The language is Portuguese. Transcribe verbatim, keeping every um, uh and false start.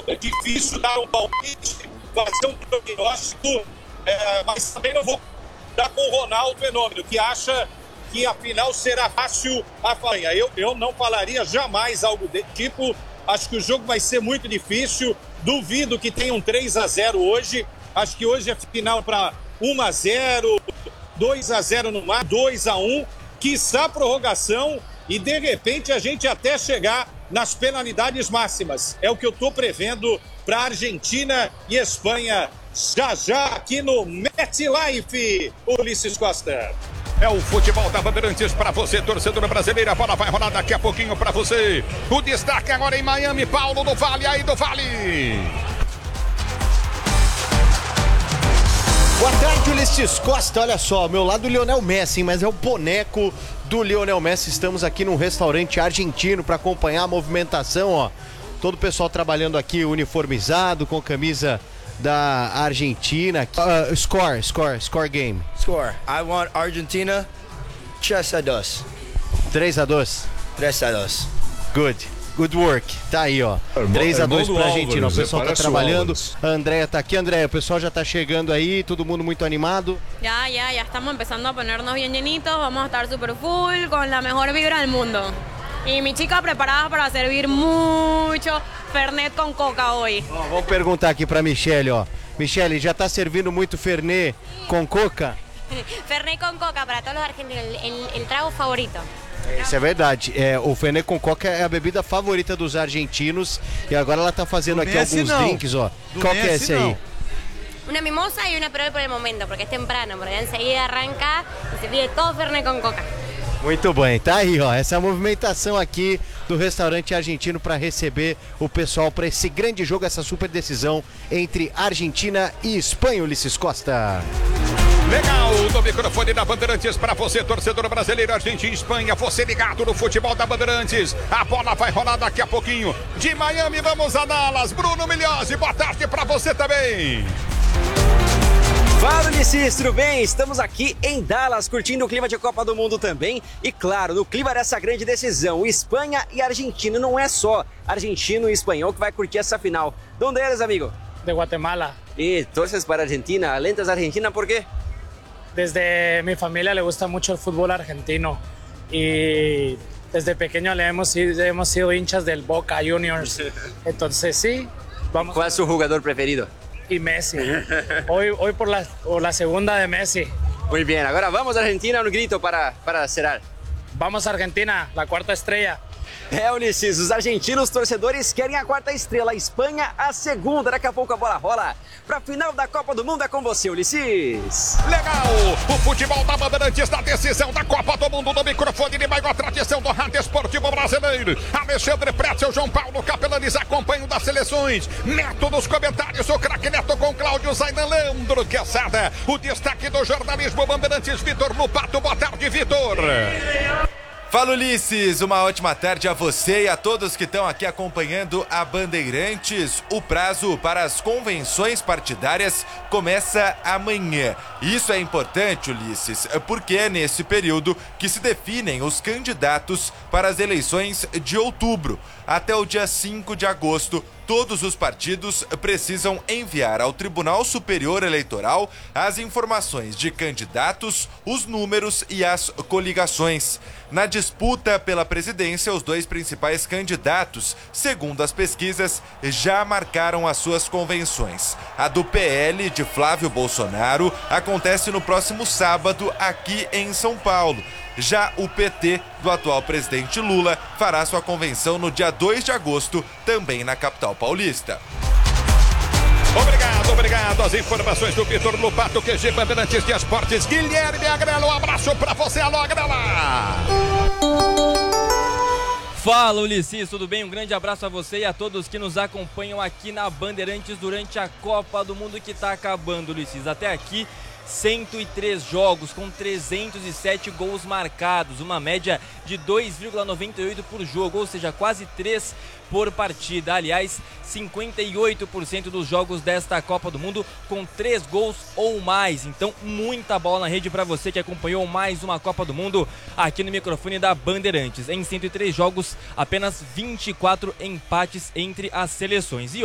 é difícil dar um palpite, fazer um prognóstico, é, mas também não vou dar com o Ronaldo Fenômeno, que acha que a final será fácil a França. Eu, eu não falaria jamais algo desse tipo. Acho que o jogo vai ser muito difícil. Duvido que tenha um três a zero hoje. Acho que hoje é final para um a zero, dois a zero no mar, dois a um, quiçá prorrogação e de repente a gente até chegar nas penalidades máximas. É o que eu estou prevendo para Argentina e Espanha já já aqui no MetLife. Ulisses Costa. É o futebol da Bandeirantes para você, torcedora brasileira. A bola vai rolar daqui a pouquinho para você. O destaque agora em Miami, Paulo do Vale, aí do Vale. Boa tarde, Ulisses Costa. Olha só, ao meu lado o Lionel Messi, mas é o boneco do Lionel Messi. Estamos aqui num restaurante argentino para acompanhar a movimentação, ó. Todo o pessoal trabalhando aqui uniformizado, com camisa da Argentina. Uh, score, score, score game. Score. I want Argentina três a dois. três a dois. três a dois. Good. Good work. Tá aí, ó. três a dois pra Argentina. O pessoal tá trabalhando. A Andrea tá aqui. Andrea, o pessoal já tá chegando aí. Todo mundo muito animado. Ya, ya, ya estamos empezando a ponernos bien llenitos. Vamos a estar super full con la mejor vibra del mundo. Y mi chica preparada para servir mucho Fernet com Coca hoje. Ó, vamos perguntar aqui pra Michele, ó. Michele, já tá servindo muito Fernet com Coca? Fernet com Coca para todos os argentinos, el, el trago favorito. Isso é verdade. É, o Fernet com Coca é a bebida favorita dos argentinos. E agora ela tá fazendo aqui Messi, alguns não. drinks, ó. Do Qual que é Messi, esse aí? não. Una mimosa y una Perol por el momento, porque es temprano, porque enseguida arranca y se pide todo Fernet con Coca. Muito bem, tá aí, ó, essa movimentação aqui do restaurante argentino para receber o pessoal para esse grande jogo, essa super decisão entre Argentina e Espanha, Ulisses Costa. Legal, no microfone da Bandeirantes para você, torcedor brasileiro, Argentina e Espanha, você ligado no futebol da Bandeirantes. A bola vai rolar daqui a pouquinho. De Miami, vamos a Dallas. Bruno Milhozzi, boa tarde para você também. Fala, Ulisses, tudo bem? Estamos aqui em Dallas, curtindo o clima de Copa do Mundo também. E claro, no clima dessa grande decisão, Espanha e Argentina. Não é só argentino e espanhol que vai curtir essa final. De onde eres, amigo? De Guatemala. E torces para Argentina, alentas a Argentina, ¿por qué? Desde mi familia le gusta mucho el fútbol argentino. Y desde pequeño le hemos, hemos sido hinchas del Boca Juniors. Entonces sí, vamos. ¿Cuál es su jugador preferido? Y Messi. Hoy, hoy por, la, por la segunda de Messi. Muy bien, ahora vamos a Argentina, un grito para, para cerrar. Vamos a Argentina, la cuarta estrella. É, Ulisses, os argentinos torcedores querem a quarta estrela, a Espanha a segunda. Daqui a pouco a bola rola pra final da Copa do Mundo. É com você, Ulisses. Legal, o futebol da Bandeirantes na decisão da Copa do Mundo, no microfone de maior tradição do rádio esportivo brasileiro. Alexandre Pretzel, João Paulo Capelanes acompanham das seleções. Neto nos comentários, o craque Neto com Cláudio Zaidan, Leandro Quesada. O destaque do jornalismo Bandeirantes, Vitor Lupato. Boa tarde, Vitor. Fala, Ulisses, uma ótima tarde a você e a todos que estão aqui acompanhando a Bandeirantes. O prazo para as convenções partidárias começa amanhã. Isso é importante, Ulisses, porque é nesse período que se definem os candidatos para as eleições de outubro. Até o dia cinco de agosto, todos os partidos precisam enviar ao Tribunal Superior Eleitoral as informações de candidatos, os números e as coligações. Na disputa pela presidência, os dois principais candidatos, segundo as pesquisas, já marcaram as suas convenções. A do P L de Flávio Bolsonaro acontece no próximo sábado aqui em São Paulo. Já o P T do atual presidente Lula fará sua convenção no dia dois de agosto, também na capital paulista. Obrigado, obrigado. As informações do Vitor Lupato, Q G Bandeirantes de Esportes. Guilherme Agrela, um abraço pra você. Alô, Agrela. Fala, Ulisses, tudo bem? Um grande abraço a você e a todos que nos acompanham aqui na Bandeirantes durante a Copa do Mundo que tá acabando, Ulisses. Até aqui, cento e três jogos com trezentos e sete gols marcados, uma média de dois vírgula noventa e oito por jogo, ou seja, quase três por partida. Aliás, cinquenta e oito por cento dos jogos desta Copa do Mundo com três gols ou mais. Então, muita bola na rede para você que acompanhou mais uma Copa do Mundo aqui no microfone da Bandeirantes. Em cento e três jogos, apenas vinte e quatro empates entre as seleções. E